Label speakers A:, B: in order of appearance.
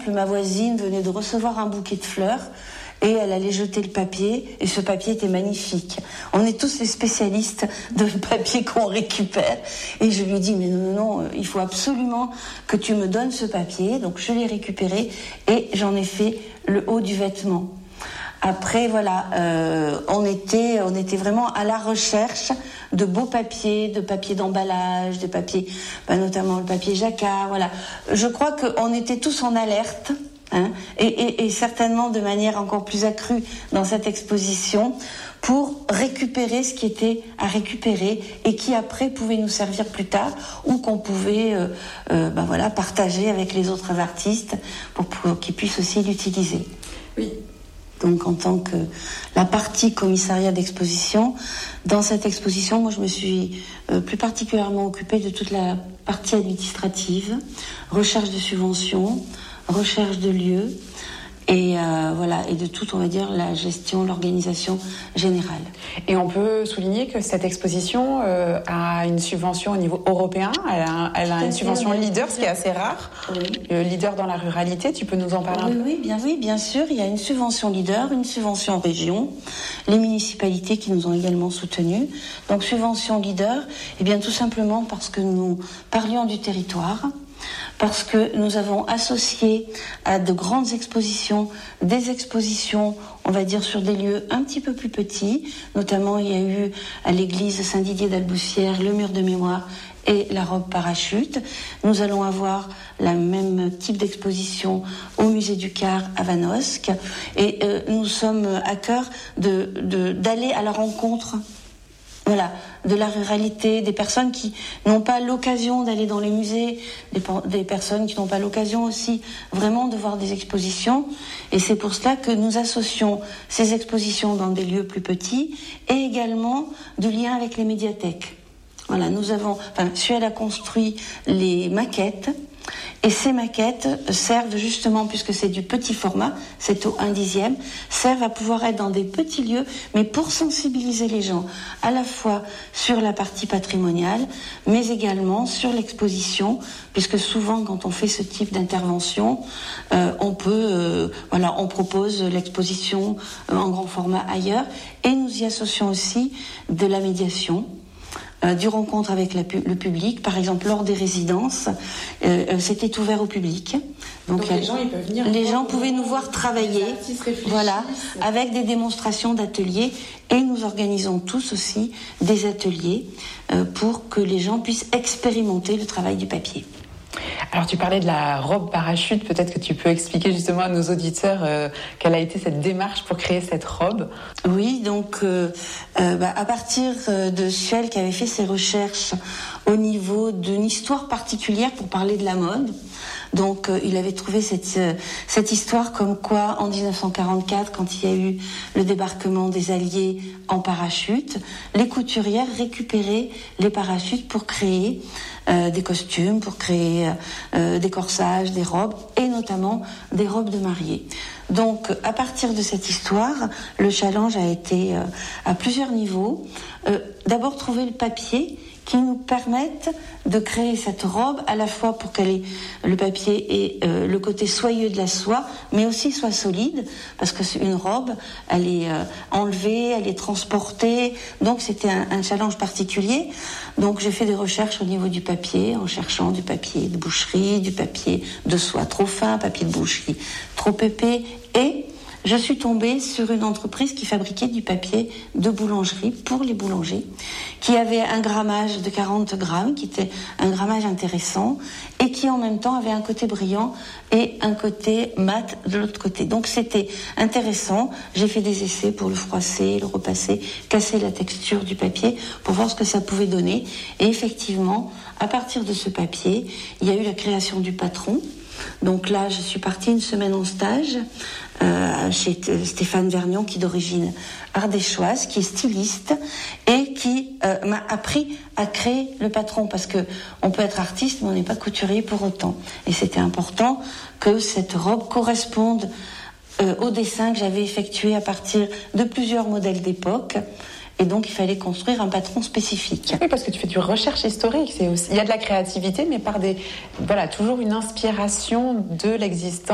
A: exemple, ma voisine venait de recevoir un bouquet de fleurs et elle allait jeter le papier, et ce papier était magnifique. On est tous les spécialistes de papier qu'on récupère, et je lui dis mais non, il faut absolument que tu me donnes ce papier. Donc je l'ai récupéré et j'en ai fait le haut du vêtement. Après voilà, on était vraiment à la recherche de beaux papiers, de papier d'emballage, de papier, notamment le papier jacquard. Voilà, je crois qu'on était tous en alerte. Et certainement de manière encore plus accrue dans cette exposition pour récupérer ce qui était à récupérer et qui après pouvait nous servir plus tard ou qu'on pouvait partager avec les autres artistes pour qu'ils puissent aussi l'utiliser.
B: Oui.
A: Donc en tant que la partie commissariat d'exposition, dans cette exposition, moi je me suis plus particulièrement occupée de toute la partie administrative, recherche de subventions, recherche de lieux et et de toute, on va dire, la gestion, l'organisation générale.
B: Et on peut souligner que cette exposition a une subvention au niveau européen. Elle a une subvention leader, ce qui est assez rare. Oui. Leader dans la ruralité, tu peux nous en parler un peu ?
A: Oui, bien sûr. Il y a une subvention leader, une subvention région, les municipalités qui nous ont également soutenus. Donc subvention leader, tout simplement parce que nous parlions du territoire. Parce que nous avons associé à de grandes expositions, des expositions, on va dire, sur des lieux un petit peu plus petits. Notamment, il y a eu à l'église Saint-Didier d'Alboussière le mur de mémoire et la robe parachute. Nous allons avoir la même type d'exposition au musée du Car à Vanosque. Et nous sommes à cœur d'aller à la rencontre de la ruralité, des personnes qui n'ont pas l'occasion d'aller dans les musées, des personnes qui n'ont pas l'occasion aussi vraiment de voir des expositions. Et c'est pour cela que nous associons ces expositions dans des lieux plus petits et également du lien avec les médiathèques. Voilà, Suel a construit les maquettes. Et ces maquettes servent justement, puisque c'est du petit format, c'est au 1/10, servent à pouvoir être dans des petits lieux, mais pour sensibiliser les gens, à la fois sur la partie patrimoniale, mais également sur l'exposition, puisque souvent quand on fait ce type d'intervention, on propose l'exposition en grand format ailleurs, et nous y associons aussi de la médiation. Du rencontre avec le public, par exemple lors des résidences, c'était ouvert au public.
B: Donc les gens ils peuvent venir.
A: Les gens pouvaient nous voir travailler, avec des démonstrations d'ateliers, et nous organisons tous aussi des ateliers pour que les gens puissent expérimenter le travail du papier.
B: Alors tu parlais de la robe parachute, peut-être que tu peux expliquer justement à nos auditeurs quelle a été cette démarche pour créer cette robe.
A: Oui, donc à partir de Suel qui avait fait ses recherches au niveau d'une histoire particulière pour parler de la mode. Donc il avait trouvé cette histoire comme quoi en 1944, quand il y a eu le débarquement des Alliés en parachute, les couturières récupéraient les parachutes pour créer des costumes, pour créer des corsages, des robes, et notamment des robes de mariée. Donc à partir de cette histoire, le challenge a été à plusieurs niveaux. D'abord trouver le papier qui nous permettent de créer cette robe, à la fois pour qu'elle ait le papier et le côté soyeux de la soie, mais aussi soit solide, parce que c'est une robe, elle est enlevée, elle est transportée, donc c'était un challenge particulier. Donc j'ai fait des recherches au niveau du papier, en cherchant du papier de boucherie, du papier de soie trop fin, papier de boucherie trop épais, et je suis tombée sur une entreprise qui fabriquait du papier de boulangerie pour les boulangers, qui avait un grammage de 40 grammes, qui était un grammage intéressant, et qui en même temps avait un côté brillant et un côté mat de l'autre côté. Donc c'était intéressant. J'ai fait des essais pour le froisser, le repasser, casser la texture du papier pour voir ce que ça pouvait donner. Et effectivement, à partir de ce papier, il y a eu la création du patron. Donc là, je suis partie une semaine en stage chez Stéphane Vergnon, qui est d'origine ardéchoise, qui est styliste et qui m'a appris à créer le patron, parce que on peut être artiste mais on n'est pas couturier pour autant. Et c'était important que cette robe corresponde au dessin que j'avais effectué à partir de plusieurs modèles d'époque. Et donc, il fallait construire un patron spécifique.
B: Oui, parce que tu fais du recherche historique. Il y a de la créativité, mais par toujours une inspiration de l'existant.